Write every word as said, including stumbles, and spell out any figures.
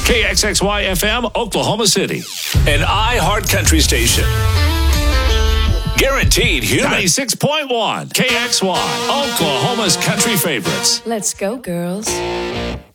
K X X Y F M, Oklahoma City. An iHeart Country station. Guaranteed human. ninety-six point one K X Y, Oklahoma's country favorites. Let's go, girls.